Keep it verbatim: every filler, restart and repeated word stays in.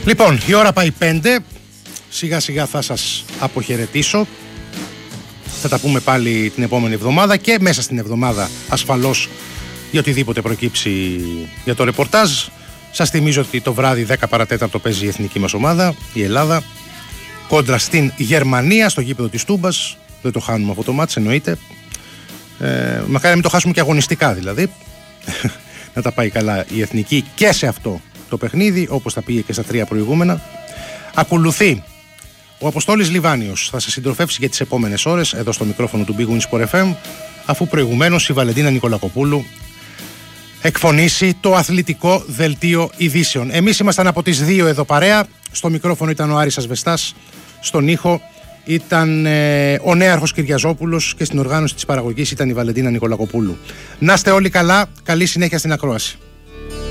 Λοιπόν, η ώρα πάει πέντε. Σιγά σιγά θα σας αποχαιρετήσω. Θα τα πούμε πάλι την επόμενη εβδομάδα και μέσα στην εβδομάδα ασφαλώς για οτιδήποτε προκύψει για το ρεπορτάζ. Σας θυμίζω ότι το βράδυ δέκα παρά τέταρτο παίζει η εθνική μας ομάδα, η Ελλάδα, κόντρα στην Γερμανία, στο γήπεδο της Τούμπας. Δεν το χάνουμε αυτό το μάτς, εννοείται. Ε, μακάρι να μην το χάσουμε και αγωνιστικά δηλαδή. Να τα πάει καλά η εθνική και σε αυτό το παιχνίδι, όπως θα πήγε και στα τρία προηγούμενα. Ακολουθεί ο Αποστόλης Λιβάνιος. Θα σας συντροφεύσει για τις επόμενες ώρες εδώ στο μικρόφωνο του Big Win Sport εφ εμ, αφού προηγουμένως η Βαλεντίνα Νικολακοπούλου εκφωνήσει το αθλητικό δελτίο ειδήσεων. Εμείς ήμασταν από τις δύο εδώ παρέα. Στο μικρόφωνο ήταν ο Άρης Ασβεστάς, στον ήχο ήταν ε, ο Νέαρχος Κυριαζόπουλος και στην οργάνωση της παραγωγής ήταν η Βαλεντίνα Νικολακοπούλου. Να είστε όλοι καλά, καλή συνέχεια στην ακρόαση.